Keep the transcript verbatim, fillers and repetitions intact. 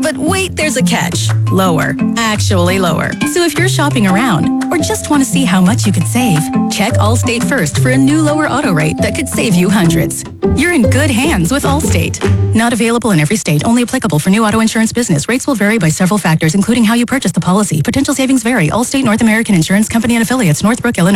But wait, there's a catch. Lower. Actually lower. So if you're shopping around or just want to see how much you could save, check Allstate first for a new lower auto rate that could save you hundreds. You're in good hands with Allstate. Not available in every state. Only applicable for new auto insurance business. Rates will vary by several factors, including how you purchase the policy. Potential savings vary. Allstate North American Insurance Company and Affiliates, Northbrook, Illinois.